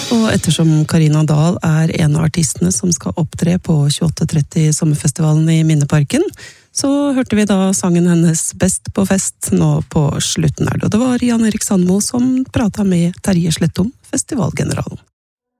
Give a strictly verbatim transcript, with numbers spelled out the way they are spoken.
Og ettersom Karina Dahl er en av artistene som skal opptre på tjueåtte tretti Sommerfestivalen i Minneparken, så hørte vi da sangen hennes Best på fest nå på slutten her. Og det var Jan Erik Sandmo som pratet med Terje Slettom, festivalgeneralen.